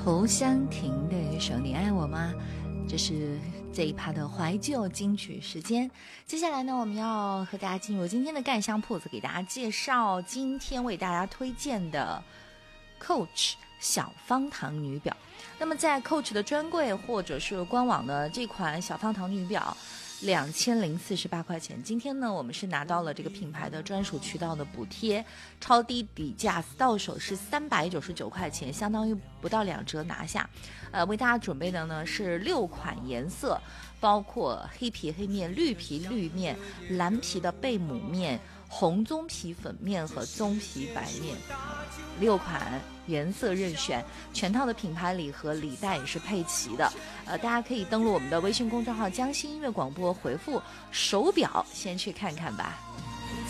侯湘婷的一首《你爱我吗》，这是这一趴的怀旧金曲时间。接下来呢，我们要和大家进入今天的干香铺子，给大家介绍今天为大家推荐的 Coach 小方糖女表。那么在 Coach 的专柜或者是官网的这款小方糖女表2048块钱，今天呢我们是拿到了这个品牌的专属渠道的补贴，超低底价到手是399块钱，相当于不到2折拿下。为大家准备的呢是6款颜色，包括黑皮黑面、绿皮绿面、蓝皮的贝母面、红棕皮粉面和棕皮白面，6款颜色任选，全套的品牌礼盒礼袋也是配齐的。大家可以登录我们的微信公众号江西音乐广播，回复手表先去看看吧。